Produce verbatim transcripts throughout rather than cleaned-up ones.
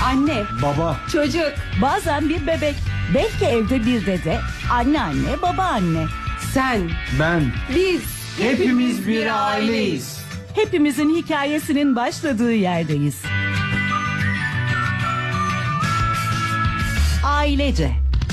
Anne, Baba, çocuk, Bazen bir bebek, belki evde bir dede, anneanne, babaanne. sen, ben, biz. hepimiz bir aileyiz. Hepimizin hikayesinin başladığı yerdeyiz. Ailece.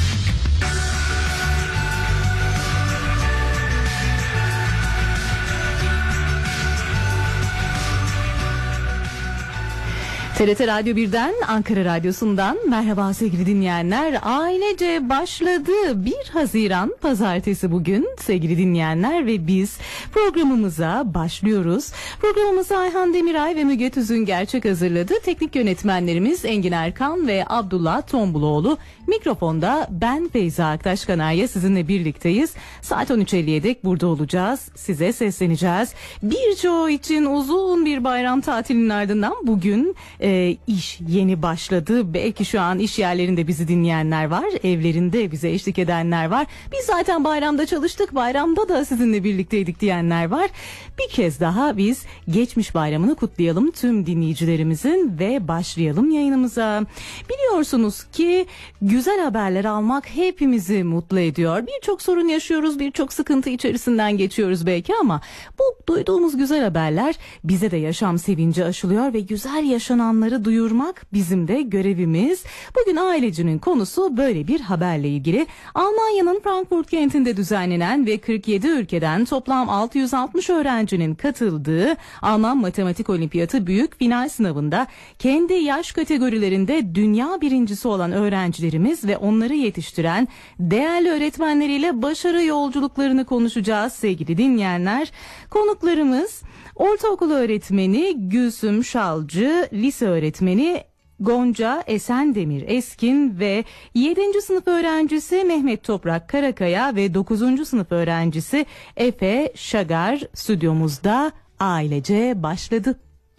T R T Radyo birden, Ankara Radyosu'ndan merhaba sevgili dinleyenler. Ailece başladı. bir Haziran Pazartesi bugün sevgili dinleyenler ve biz programımıza başlıyoruz. Programımızı Ayhan Demiray ve Müge Tüzün Gerçek hazırladı. Teknik yönetmenlerimiz Engin Erkan ve Abdullah Tombuloğlu. Mikrofonda ben Feyza Aktaş Kanarya sizinle birlikteyiz. Saat on üç elliye dek burada olacağız. Size sesleneceğiz. Birçoğu için uzun bir bayram tatilinin ardından bugün e, iş yeni başladı. Belki şu an iş yerlerinde bizi dinleyenler var. Evlerinde bize eşlik edenler var. Biz zaten bayramda çalıştık. Bayramda da sizinle birlikteydik diyenler var. Bir kez daha biz geçmiş bayramını kutlayalım tüm dinleyicilerimizin ve başlayalım yayınımıza. Biliyorsunuz ki güzel haberler almak hepimizi mutlu ediyor. Birçok sorun yaşıyoruz, birçok sıkıntı içerisinden geçiyoruz belki ama bu duyduğumuz güzel haberler bize de yaşam sevinci aşılıyor ve güzel yaşananları duyurmak bizim de görevimiz. Bugün ailecinin konusu böyle bir haberle ilgili. Almanya'nın Frankfurt kentinde düzenlenen ve kırk yedi ülkeden toplam altı yüz altmış öğrencinin katıldığı Alman Matematik Olimpiyatı büyük final sınavında kendi yaş kategorilerinde dünya birincisi olan öğrencilerimiz ve onları yetiştiren değerli öğretmenleriyle başarı yolculuklarını konuşacağız sevgili dinleyenler. Konuklarımız ortaokul öğretmeni Gülsüm Şalcı, lise öğretmeni Gonca Esendemir Eskin ve yedinci sınıf öğrencisi Mehmet Toprak Karakaya ve dokuzuncu sınıf öğrencisi Efe Şagar stüdyomuzda. Ailece başladı.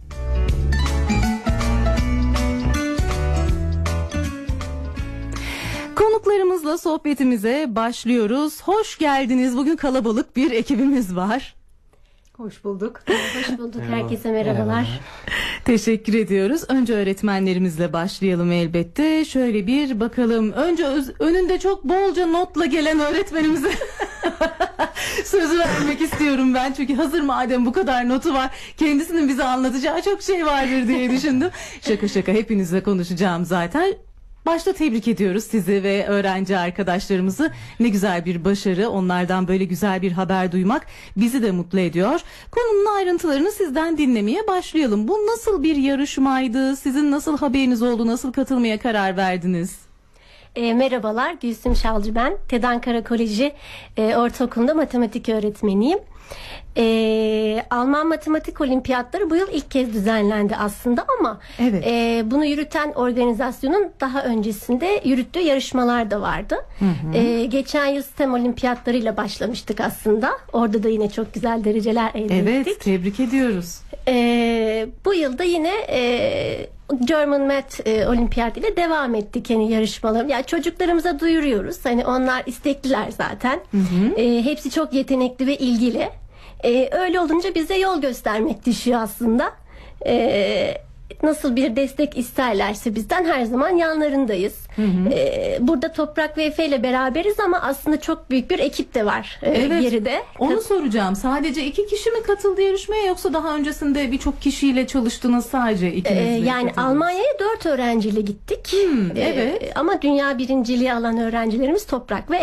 Konuklarımızla sohbetimize başlıyoruz. Hoş geldiniz. Bugün kalabalık bir ekibimiz var. Hoş bulduk. Hoş bulduk. Herkese merhabalar. Teşekkür ediyoruz. Önce öğretmenlerimizle başlayalım elbette. Şöyle bir bakalım. Önce öz, önünde çok bolca notla gelen öğretmenimize sözü vermek istiyorum ben. Çünkü hazır madem bu kadar notu var, kendisinin bize anlatacağı çok şey vardır diye düşündüm. Şaka şaka hepinizle konuşacağım zaten. Başta tebrik ediyoruz sizi ve öğrenci arkadaşlarımızı. Ne güzel bir başarı. Onlardan böyle güzel bir haber duymak bizi de mutlu ediyor. Konunun ayrıntılarını sizden dinlemeye başlayalım. Bu nasıl bir yarışmaydı? Sizin nasıl haberiniz oldu? Nasıl katılmaya karar verdiniz? E, merhabalar. Gülsüm Şalcı ben. TED Ankara Koleji e, Ortaokulu'nda matematik öğretmeniyim. Ee, Alman Matematik Olimpiyatları bu yıl ilk kez düzenlendi aslında ama evet. e, bunu yürüten organizasyonun daha öncesinde yürüttüğü yarışmalar da vardı. Hı hı. E, geçen yıl STEM olimpiyatlarıyla başlamıştık aslında. Orada da yine çok güzel dereceler elde evet, ettik. Evet, tebrik ediyoruz. E, bu yılda yine e, German Math e, Olimpiyat ile devam ettik yani yarışmalarım. Yani çocuklarımıza duyuruyoruz. Hani onlar istekliler zaten. Hı hı. E, hepsi çok yetenekli ve ilgili. Ee, öyle olunca bize yol göstermek düşüyor aslında. Ee, nasıl bir destek isterlerse bizden her zaman yanlarındayız. Hı hı. Ee, burada Toprak ve Efe ile beraberiz ama aslında çok büyük bir ekip de var e, evet, geride. Onu soracağım. Sadece iki kişi mi katıldı yarışmaya yoksa daha öncesinde birçok kişiyle çalıştınız sadece ikiniz ee, mi? Yani Almanya'ya dört öğrenciyle gittik. Hmm, evet. Ee, ama dünya birinciliği alan öğrencilerimiz Toprak ve